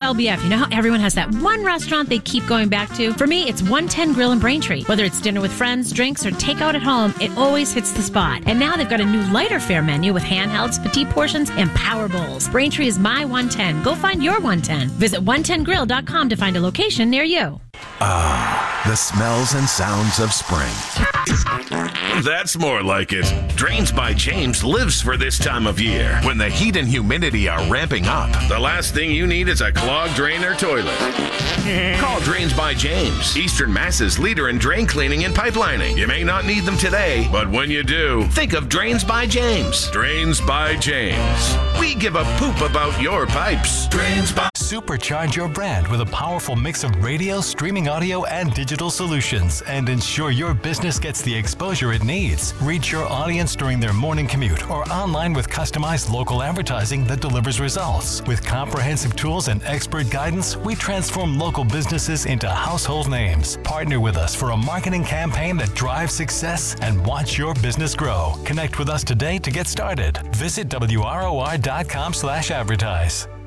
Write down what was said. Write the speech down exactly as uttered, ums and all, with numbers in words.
L B F, you know how everyone has that one restaurant they keep going back to? For me, it's one ten Grill in Braintree. Whether it's dinner with friends, drinks, or takeout at home, it always hits the spot. And now they've got a new lighter fare menu with handhelds, petite portions, and power bowls. Braintree is my one ten. Go find your one ten. Visit one ten grill dot com to find a location near you. Ah, the smells and sounds of spring. That's more like it. Drains by James lives for this time of year. When the heat and humidity are ramping up, The last thing you need is a clogged drain or toilet. Call Drains by James, Eastern Mass's leader in drain cleaning and pipelining. You may not need them today, but when you do, think of Drains by James. Drains by James. We give a poop about your pipes. Drains by... Supercharge your brand with a powerful mix of radio, streaming audio, and digital solutions, and ensure your business gets the exposure it needs. Reach your audience during their morning commute or online with customized local advertising that delivers results. With comprehensive tools and expert guidance, we transform local businesses into household names. Partner with us for a marketing campaign that drives success and watch your business grow. Connect with us today to get started. Visit W R O R dot com slash advertise.